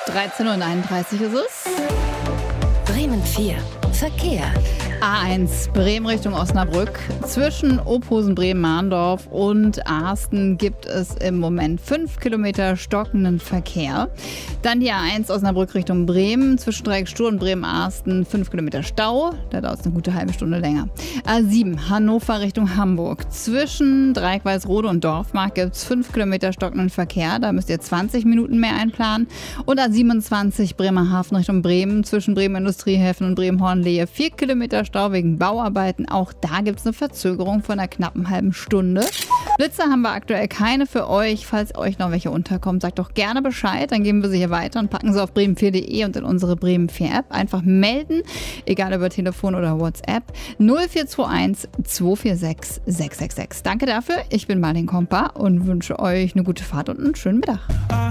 13:31 Uhr ist es. Bremen 4. Verkehr. A1 Bremen Richtung Osnabrück. Zwischen Ophusen, Bremen-Mahndorf und Asten gibt es im Moment 5 Kilometer stockenden Verkehr. Dann die A1 Osnabrück Richtung Bremen. Zwischen Dreieckstuhl und Bremen-Asten 5 Kilometer Stau. Da dauert es eine gute halbe Stunde länger. A7 Hannover Richtung Hamburg. Zwischen Dreieck-Weißrode und Dorfmark gibt es 5 Kilometer stockenden Verkehr. Da müsst ihr 20 Minuten mehr einplanen. Und A27 Bremerhaven Richtung Bremen. Zwischen Bremen Industriehäfen und Bremen-Hornlehe 4 Kilometer Stau wegen Bauarbeiten. Auch da gibt es eine Verzögerung von einer knappen halben Stunde. Blitzer haben wir aktuell keine für euch. Falls euch noch welche unterkommen, sagt doch gerne Bescheid. Dann geben wir sie hier weiter und packen sie auf bremen4.de und in unsere Bremen 4 App. Einfach melden, egal über Telefon oder WhatsApp. 0421 246 666. Danke dafür. Ich bin Marlene Kompa und wünsche euch eine gute Fahrt und einen schönen Mittag.